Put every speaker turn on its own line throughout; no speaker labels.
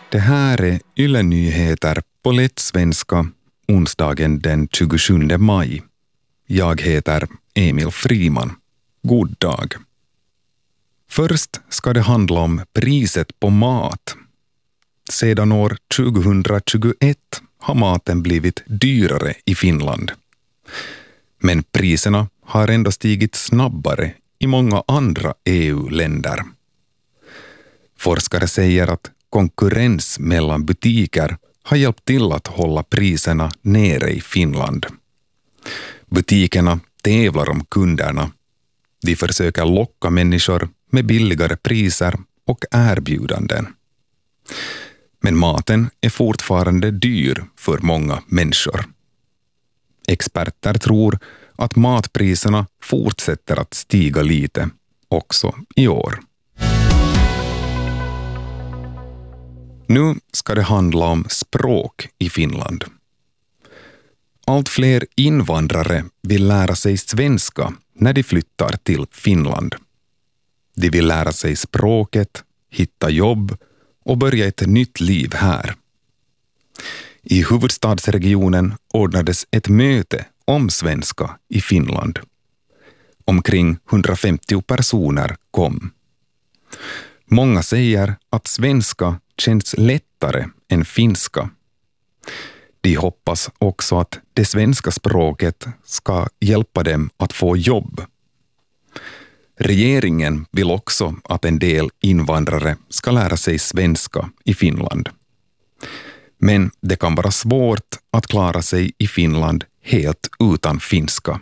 Det här är Yle-nyheter på lättsvenska onsdagen den 27 maj. Jag heter Emil Friman. God dag. Först ska det handla om priset på mat. Sedan år 2021 har maten blivit dyrare i Finland. Men priserna har ändå stigit snabbare i många andra EU-länder. Forskare säger att konkurrens mellan butiker har hjälpt till att hålla priserna nere i Finland. Butikerna tävlar om kunderna. De försöker locka människor med billigare priser och erbjudanden. Men maten är fortfarande dyr för många människor. Experter tror att matpriserna fortsätter att stiga lite också i år. Nu ska det handla om språk i Finland. Allt fler invandrare vill lära sig svenska när de flyttar till Finland. De vill lära sig språket, hitta jobb och börja ett nytt liv här. I huvudstadsregionen ordnades ett möte om svenska i Finland. Omkring 150 personer kom. Många säger att svenska känns lättare än finska. De hoppas också att det svenska språket ska hjälpa dem att få jobb. Regeringen vill också att en del invandrare ska lära sig svenska i Finland. Men det kan vara svårt att klara sig i Finland helt utan finska.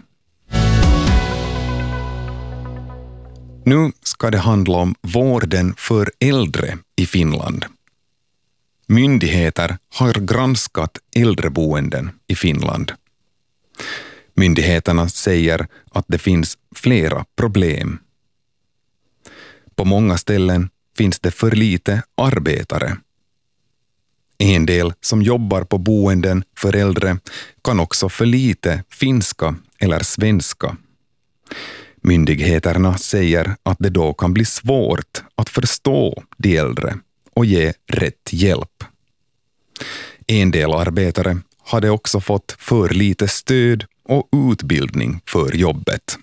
Nu ska det handla om vården för äldre i Finland. Myndigheter har granskat äldreboenden i Finland. Myndigheterna säger att det finns flera problem. På många ställen finns det för lite arbetare. En del som jobbar på boenden för äldre kan också för lite finska eller svenska. Myndigheterna säger att det då kan bli svårt att förstå de äldre och ge rätt hjälp. En del arbetare hade också fått för lite stöd och utbildning för jobbet.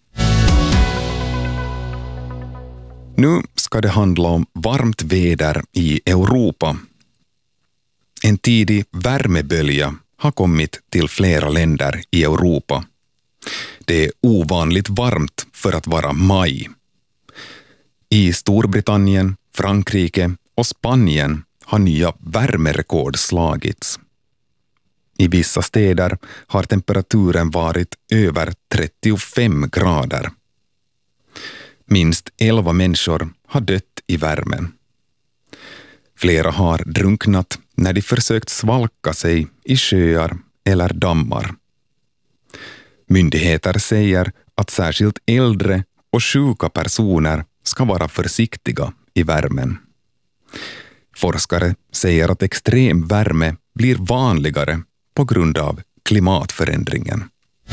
Nu ska det handla om varmt väder i Europa. En tidig värmebölja har kommit till flera länder i Europa. Det är ovanligt varmt för att vara maj. I Storbritannien, Frankrike och Spanien har nya värmerekord slagits. I vissa städer har temperaturen varit över 35 grader. Minst 11 människor har dött i värmen. Flera har drunknat när de försökt svalka sig i sjöar eller dammar. Myndigheter säger att särskilt äldre och sjuka personer ska vara försiktiga i värmen. Forskare säger att extrem värme blir vanligare på grund av klimatförändringen.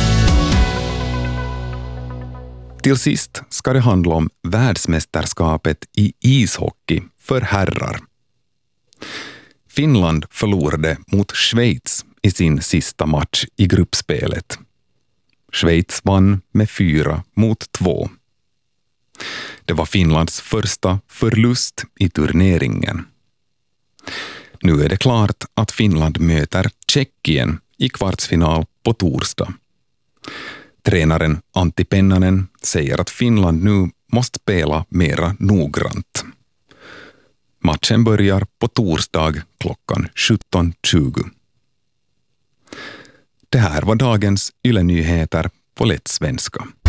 Till sist ska det handla om världsmästerskapet i ishockey för herrar. Finland förlorade mot Schweiz i sin sista match i gruppspelet. Schweiz vann med 4-2. Det var Finlands första förlust i turneringen. Nu är det klart att Finland möter Tjeckien i kvartsfinal på torsdag. Tränaren Antti Pennanen säger att Finland nu måste spela mera noggrant. Matchen börjar på torsdag klockan 17:20. Det här var dagens Yle-nyheter på lättsvenska.